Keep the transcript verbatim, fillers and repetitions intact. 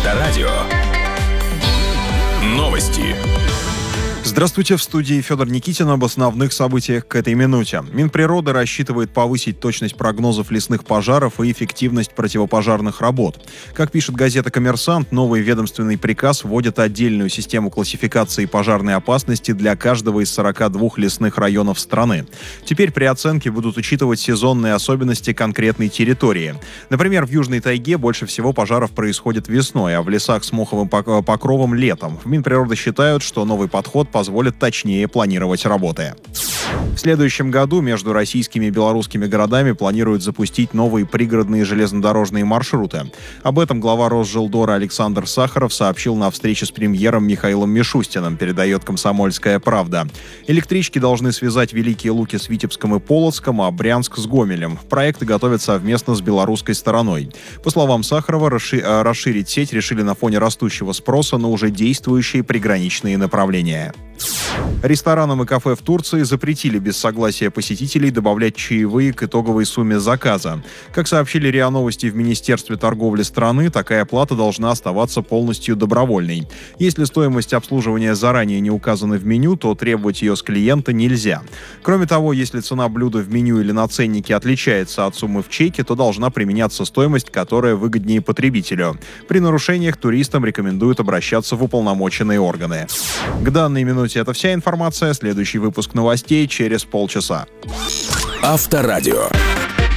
Авторадио. Новости. Здравствуйте, в студии Федор Никитин об основных событиях к этой минуте. Минприроды рассчитывает повысить точность прогнозов лесных пожаров и эффективность противопожарных работ. Как пишет газета «Коммерсант», новый ведомственный приказ вводит отдельную систему классификации пожарной опасности для каждого из сорока двух лесных районов страны. Теперь при оценке будут учитывать сезонные особенности конкретной территории. Например, в Южной тайге больше всего пожаров происходит весной, а в лесах с моховым покровом – летом. В Минприроды считают, что новый подход позволит позволит точнее планировать работы. В следующем году между российскими и белорусскими городами планируют запустить новые пригородные железнодорожные маршруты. Об этом глава Росжилдора Александр Сахаров сообщил на встрече с премьером Михаилом Мишустиным, передает «Комсомольская правда». Электрички должны связать Великие Луки с Витебском и Полоцком, а Брянск с Гомелем. Проекты готовят совместно с белорусской стороной. По словам Сахарова, расши- расширить сеть решили на фоне растущего спроса на уже действующие приграничные направления. Ресторанам и кафе в Турции запретили без согласия посетителей добавлять чаевые к итоговой сумме заказа. Как сообщили РИА Новости в Министерстве торговли страны, такая плата должна оставаться полностью добровольной. Если стоимость обслуживания заранее не указана в меню, то требовать ее с клиента нельзя. Кроме того, если цена блюда в меню или на ценнике отличается от суммы в чеке, то должна применяться стоимость, которая выгоднее потребителю. При нарушениях туристам рекомендуют обращаться в уполномоченные органы. К данной минуте это вся информация. Следующий выпуск новостей через полчаса. Авторадио.